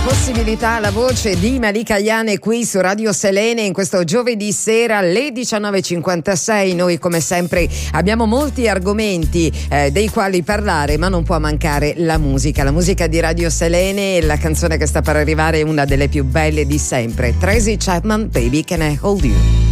Possibilità, la voce di Malika Ayane qui su Radio Selene in questo giovedì sera alle 19.56. Noi come sempre abbiamo molti argomenti dei quali parlare, ma non può mancare la musica di Radio Selene, e la canzone che sta per arrivare è una delle più belle di sempre, Tracy Chapman, Baby Can I Hold You.